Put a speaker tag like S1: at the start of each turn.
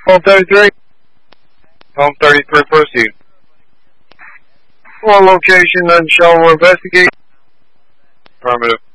S1: Home 33. Home 33, proceed. One location, then shall investigate. Affirmative.